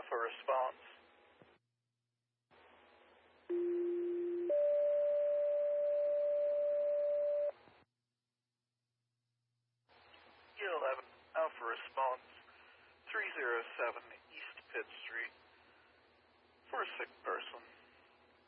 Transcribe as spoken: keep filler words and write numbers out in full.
Alpha response. E eleven Alpha response, three oh seven East Pitt Street, for a sick person.